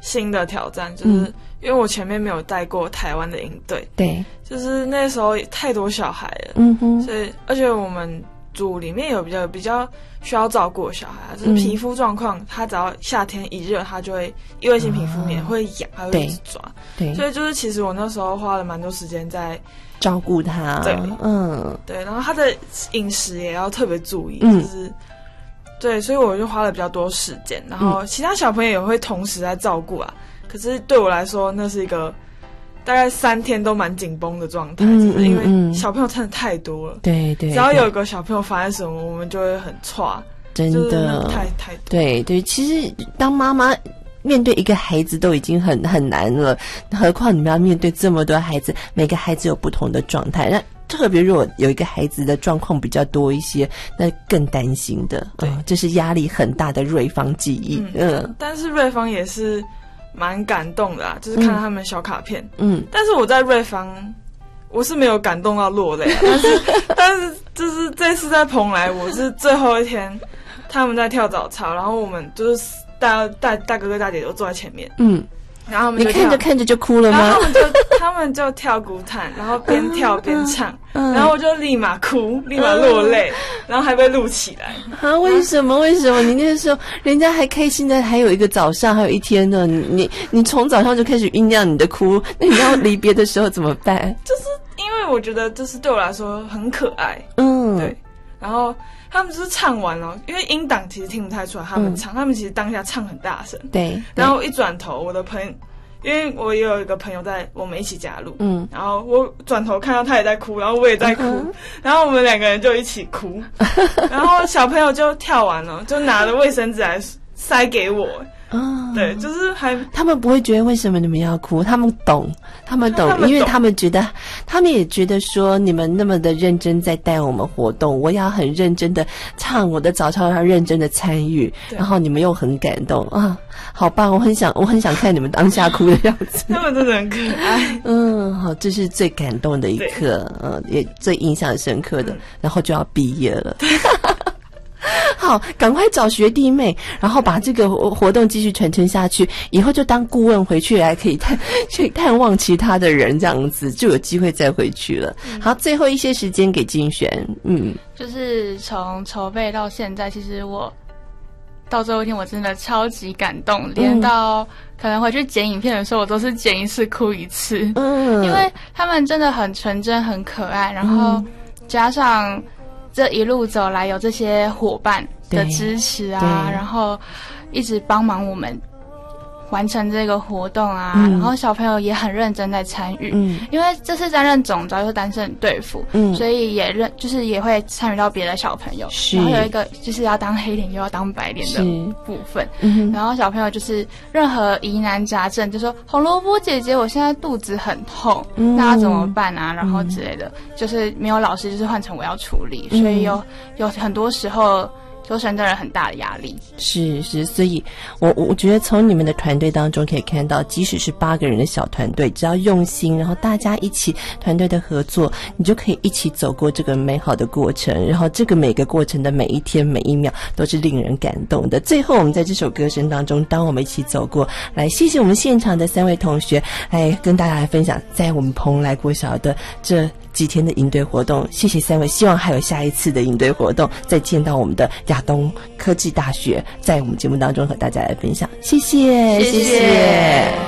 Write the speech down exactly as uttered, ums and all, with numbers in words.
新的挑战，就是因为我前面没有带过台湾的营队， 对， 就是那时候太多小孩了， 嗯哼， 所以而且我们组里面有比较比较需要照顾的小孩，就是皮肤状况，嗯、他只要夏天一热，他就会异位性皮肤炎、啊、会痒，还会一直抓， 对， 所以就是其实我那时候花了蛮多时间在照顾他， 对， 嗯， 对，然后他的饮食也要特别注意，嗯、就是。对，所以我就花了比较多时间，然后其他小朋友也会同时在照顾啊。可是对我来说，那是一个大概三天都蛮紧绷的状态，嗯、就是因为小朋友真的太多了。 对对， 只要有一个小朋友发生什么，我们就会很挫， 真的太太多。 对对，其实当妈妈面对一个孩子都已经很很难了，何况你们要面对这么多孩子，每个孩子有不同的状态，那特别如果有一个孩子的状况比较多一些，那更担心的。对，嗯、这是压力很大的瑞芳记忆。嗯， 嗯但是瑞芳也是蛮感动的啊，就是看到他们小卡片。 嗯， 但是我在瑞芳，我是没有感动到落泪，但是但是就是这次在蓬莱，我是最后一天，他们在跳早操，然后我们就是大大大哥哥大姐都坐在前面。 嗯。 然后他们就你看着看着就哭了吗？ 然后他们就他们就跳鼓毯，然后边跳边唱，嗯、然后我就立马哭，立马落泪，嗯、然后还被录起来。 啊，为什么？为什么？你那个时候人家还开心的，还有一个早上，还有一天呢。你你你从早上就开始酝酿你的哭，那你要离别的时候怎么办？ 就是因为我觉得，就是对我来说很可爱。 嗯， 对。然后他们就是唱完了，因为音档其实听不太出来他们唱，嗯、他们其实当下唱很大声。 对。 然后一转头，我的朋友，因为我也有一个朋友在我们一起加入， 嗯， 然后我转头看到他也在哭，然后我也在哭，嗯、然后我们两个人就一起哭，然后小朋友就跳完了，就拿着卫生纸来塞给我。 哦， 对，就是还他们不会觉得为什么你们要哭，他们懂，他们懂，他们懂因为他们觉得，他们也觉得说你们那么的认真在带我们活动，我要很认真的唱我的早操，要认真的参与，然后你们又很感动啊，好棒！我很想，我很想看你们当下哭的样子， 他们真的很可爱。 嗯，好，这是最感动的一刻，嗯，也最印象深刻的，嗯、然后就要毕业了。好，赶快找学弟妹，然后把这个活动继续传承下去，以后就当顾问回去来可以探去探望其他的人，这样子就有机会再回去了。嗯、好，最后一些时间给金璇，嗯， 就是从筹备到现在，其实我到最后一天我真的超级感动，连到可能回去剪影片的时候，我都是剪一次哭一次， 嗯， 因为他们真的很纯真、很可爱，然后加上这一路走来有这些伙伴的支持啊，然后一直帮忙我们完成这个活动啊，嗯、然后小朋友也很认真在参与， 嗯，因为这次担任总召又是担任队服，嗯，所以也认就是也会参与到别的小朋友， 是， 然后有一个就是要当黑脸又要当白脸的部分， 嗯， 然后小朋友就是任何疑难杂症，就说红萝卜姐姐，我现在肚子很痛，嗯、那要怎么办啊？然后之类的，嗯、就是没有老师，就是换成我要处理，嗯、所以有有很多时候。就承担了很大的压力， 是是，所以我我觉得从你们的团队当中可以看到，即使是八个人的小团队，只要用心，然后大家一起团队的合作，你就可以一起走过这个美好的过程，然后这个每个过程的每一天每一秒都是令人感动的。最后我们在这首歌声当中，当我们一起走过来，谢谢我们现场的三位同学来跟大家来分享在我们蓬莱国小的这几天的营队活动，谢谢三位，希望还有下一次的营队活动，再见到我们的亚东科技大学，在我们节目当中和大家来分享，谢谢， 谢谢。